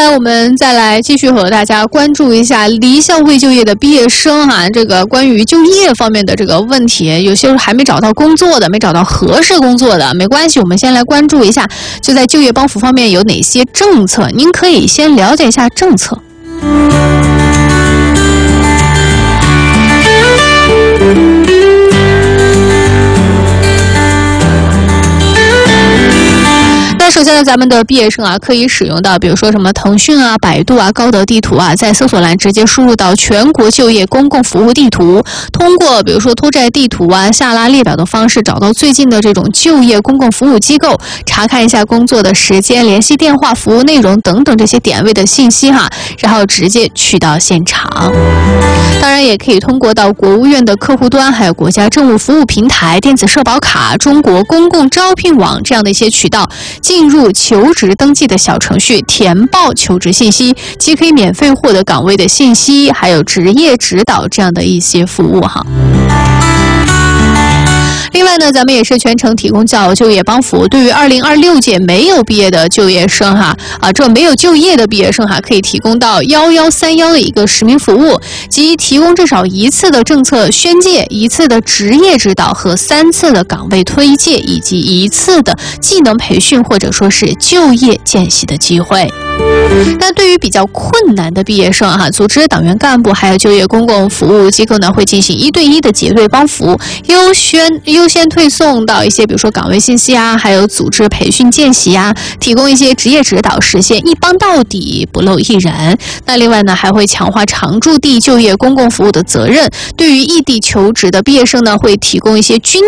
来我们再来继续和大家关注一下离校未就业的毕业生这个关于就业方面的这个问题，有些还没找到工作的，没找到合适工作的，没关系，我们先来关注一下，就在就业帮扶方面有哪些政策，您可以先了解一下政策。那首先呢，咱们的毕业生可以使用到比如说什么腾讯百度高德地图在搜索栏直接输入到全国就业公共服务地图，通过比如说拖拽地图下拉列表的方式找到最近的这种就业公共服务机构，查看一下工作的时间、联系电话、服务内容等等这些点位的信息然后直接去到现场。当然也可以通过到国务院的客户端，还有国家政务服务平台、电子社保卡、中国公共招聘网这样的一些渠道，进入求职登记的小程序，填报求职信息，既可以免费获得岗位的信息，还有职业指导这样的一些服务另外呢，咱们也是全程提供就业帮扶，对于2026届没有毕业的就业生这没有就业的毕业生可以提供到1131的一个实名服务，即提供至少一次的政策宣介、一次的职业指导和3次的岗位推介，以及一次的技能培训或者说是就业见习的机会。那对于比较困难的毕业生组织党员干部还有就业公共服务机构呢，会进行1对1的结对帮扶，优先推送到一些比如说岗位信息还有组织培训见习提供一些职业指导，实现一帮到底，不漏一人。那另外呢，还会强化常驻地就业公共服务的责任，对于异地求职的毕业生呢，会提供一些均